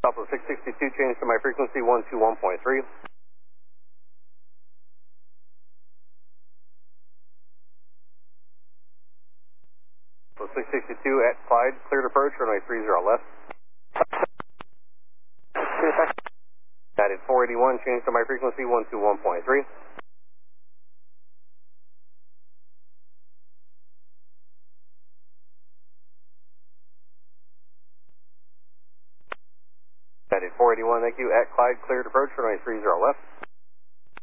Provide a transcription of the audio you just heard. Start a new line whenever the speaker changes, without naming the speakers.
Southwest 662, change to my frequency 121.3. So 662 at Clyde, cleared approach, runway 30 left. United 481, change to my frequency 121.3. United 481, thank you, at Clyde, cleared approach, runway 30 left.